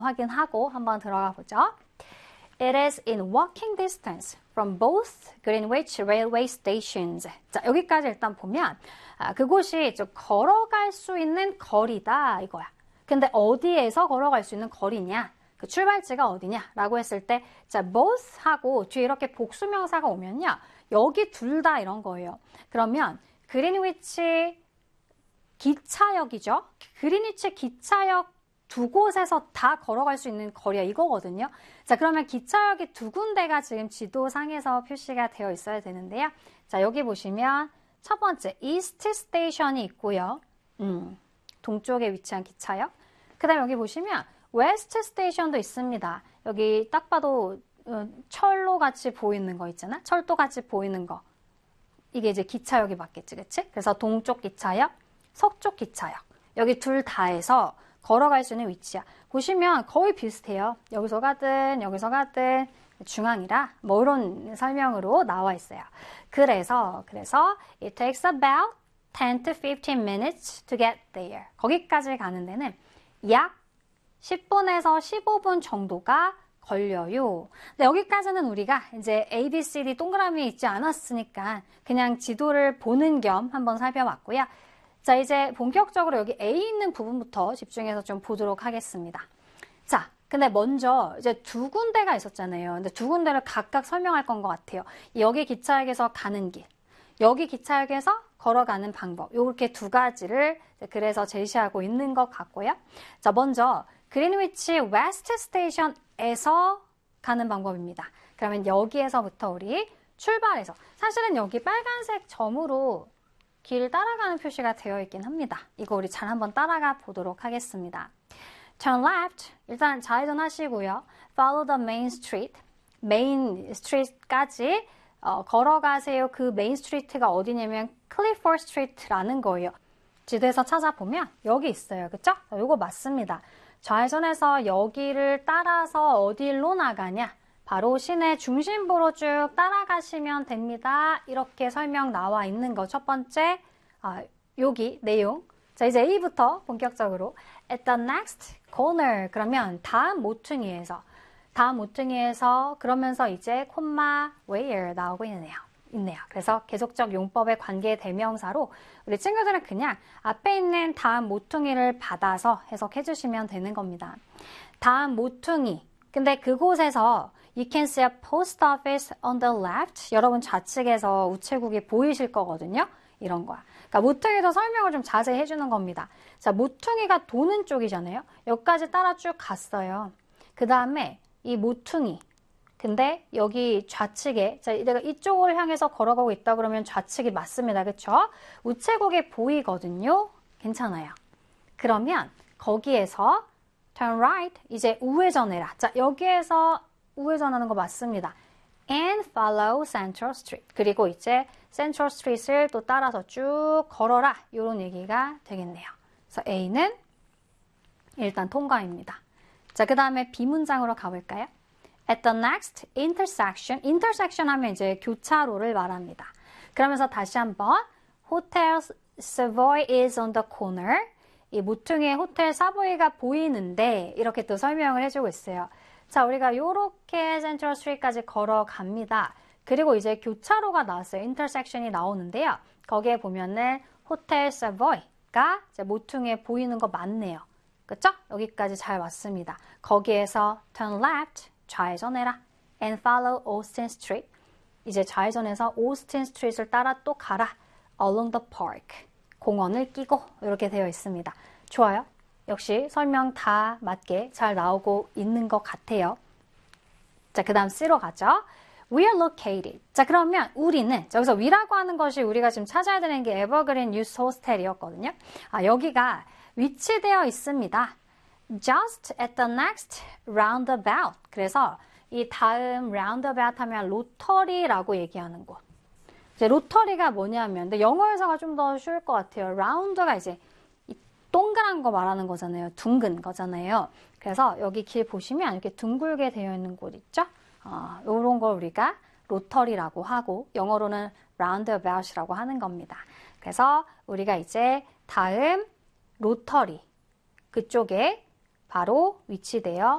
확인하고 한번 들어가 보죠. It is in walking distance from both Greenwich railway stations. 자, 여기까지 일단 보면 그곳이 좀 걸어갈 수 있는 거리다 이거야. 근데 어디에서 걸어갈 수 있는 거리냐? 그 출발지가 어디냐? 라고 했을 때 자, both 하고 뒤에 이렇게 복수명사가 오면요. 여기 둘 다 이런 거예요. 그러면 그린위치 기차역이죠. 그린위치 기차역 두 곳에서 다 걸어갈 수 있는 거리가 이거거든요. 자, 그러면 기차역이 두 군데가 지금 지도상에서 표시가 되어 있어야 되는데요. 자, 여기 보시면 첫 번째 이스트 스테이션이 있고요. 동쪽에 위치한 기차역. 그 다음에 여기 보시면 웨스트 스테이션도 있습니다. 여기 딱 봐도 철로 같이 보이는 거 있잖아. 철도 같이 보이는 거. 이게 이제 기차역이 맞겠지, 그치? 그래서 동쪽 기차역, 서쪽 기차역. 여기 둘 다에서 걸어갈 수 있는 위치야. 보시면 거의 비슷해요. 여기서 가든 중앙이라 뭐 이런 설명으로 나와 있어요. 그래서 it takes about 10 to 15 minutes to get there. 거기까지 가는 데는 약 10분에서 15분 정도가 걸려요. 근데 여기까지는 우리가 이제 A, B, C, D 동그라미 있지 않았으니까 그냥 지도를 보는 겸 한번 살펴봤고요. 자, 이제 본격적으로 여기 A 있는 부분부터 집중해서 좀 보도록 하겠습니다. 자, 근데 먼저 이제 두 군데가 있었잖아요. 근데 두 군데를 각각 설명할 건 것 같아요. 여기 기차역에서 가는 길, 여기 기차역에서 걸어가는 방법. 이렇게 두 가지를 그래서 제시하고 있는 것 같고요. 자, 먼저 그린위치 웨스트 스테이션에서 가는 방법입니다. 그러면 여기에서부터 우리 출발해서 사실은 여기 빨간색 점으로 길 따라가는 표시가 되어 있긴 합니다. 이거 우리 잘 한번 따라가 보도록 하겠습니다. Turn left. 일단 좌회전 하시고요. Follow the main street. 메인 스트리트까지 걸어가세요. 그 메인 스트리트가 어디냐면 클리포드 스트리트라는 거예요. 지도에서 찾아보면 여기 있어요. 그쵸? 이거 맞습니다. 좌회전해서 여기를 따라서 어디로 나가냐? 바로 시내 중심부로 쭉 따라가시면 됩니다. 이렇게 설명 나와 있는 거 첫 번째 여기 내용. 자, 이제 A부터 본격적으로 at the next corner. 그러면 다음 모퉁이에서 그러면서 이제 콤마 where 나오고 있네요. 그래서 계속적 용법의 관계 대명사로 우리 친구들은 그냥 앞에 있는 다음 모퉁이를 받아서 해석해 주시면 되는 겁니다. 다음 모퉁이. 근데 그곳에서 You can see a post office on the left. 여러분 좌측에서 우체국이 보이실 거거든요. 이런 거야. 그러니까 모퉁이도 설명을 좀 자세히 해주는 겁니다. 자, 모퉁이가 도는 쪽이잖아요. 여기까지 따라 쭉 갔어요. 그 다음에 이 모퉁이. 근데 여기 좌측에, 자, 내가 이쪽을 향해서 걸어가고 있다 그러면 좌측이 맞습니다. 그쵸? 우체국이 보이거든요. 괜찮아요. 그러면 거기에서 turn right. 이제 우회전해라. 자, 여기에서 우회전하는 거 맞습니다. And follow Central Street. 그리고 이제 Central Street을 또 따라서 쭉 걸어라. 이런 얘기가 되겠네요. 그래서 A는 일단 통과입니다. 자, 그 다음에 B 문장으로 가볼까요? At the next intersection. intersection 하면 이제 교차로를 말합니다. 그러면서 다시 한번 Hotel Savoy is on the corner. 이 모퉁이에 호텔 사보이가 보이는데 이렇게 또 설명을 해주고 있어요. 자, 우리가 요렇게 센트럴 스트리트까지 걸어갑니다. 그리고 이제 교차로가 나왔어요. 인터섹션이 나오는데요. 거기에 보면은 호텔 사보이가 이제 모퉁이에 보이는 거 맞네요. 그쵸? 여기까지 잘 왔습니다. 거기에서 turn left, 좌회전해라. and follow Austin Street. 이제 좌회전해서 오스틴 스트리트를 따라 또 가라. along the park. 공원을 끼고 이렇게 되어 있습니다. 좋아요. 역시 설명 다 맞게 잘 나오고 있는 것 같아요. 자, 그 다음 C로 가죠. We are located. 자, 그러면 우리는 여기서 we라고 하는 것이 우리가 지금 찾아야 되는 게 에버그린 유스 호스텔이었거든요. 여기가 위치되어 있습니다. Just at the next roundabout. 그래서 이 다음 roundabout 하면 로터리라고 얘기하는 곳. 이제 로터리가 뭐냐면, 근데 영어에서가 좀 더 쉬울 것 같아요. 라운드가 이제 이 동그란 거 말하는 거잖아요. 둥근 거잖아요. 그래서 여기 길 보시면 이렇게 둥글게 되어 있는 곳 있죠? 요런 걸 우리가 로터리라고 하고, 영어로는 roundabout이라고 하는 겁니다. 그래서 우리가 이제 다음 로터리, 그쪽에 바로 위치되어